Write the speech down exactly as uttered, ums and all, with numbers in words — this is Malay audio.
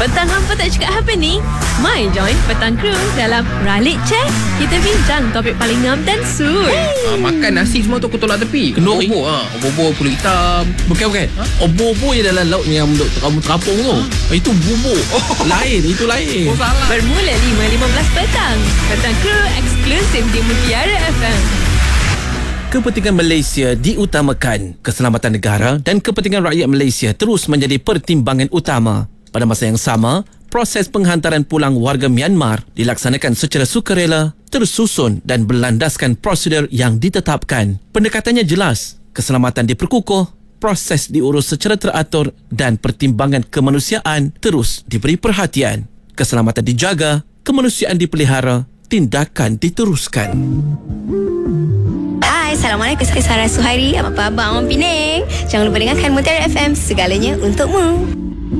Petang hampa tak cakap apa ni? Mai join Petang Crew dalam Ralik Cek. Kita bincang topik paling ngam dan sui. Ah, makan nasi semua tu aku tolak tepi. Kenduri? Obor ah, obor pulut hitam. Bukan bukan. Ha? Obor-obor je dalam laut yang untuk kamu terapung tu. Ha? Itu bubur. Oh. Lain, itu lain. Oh, salah. Bermula lima lima belas petang. Petang Crew eksklusif di Mutiara F M. Kepentingan Malaysia diutamakan. Keselamatan negara dan kepentingan rakyat Malaysia terus menjadi pertimbangan utama. Pada masa yang sama, proses penghantaran pulang warga Myanmar dilaksanakan secara sukarela, tersusun dan berlandaskan prosedur yang ditetapkan. Pendekatannya jelas, keselamatan diperkukuh, proses diurus secara teratur dan pertimbangan kemanusiaan terus diberi perhatian. Keselamatan dijaga, kemanusiaan dipelihara, tindakan diteruskan. Hai, Assalamualaikum. Saya Sarah Suhairi. Apa khabar Abang Penang? Jangan lupa dengarkan Mutiara F M, segalanya untukmu.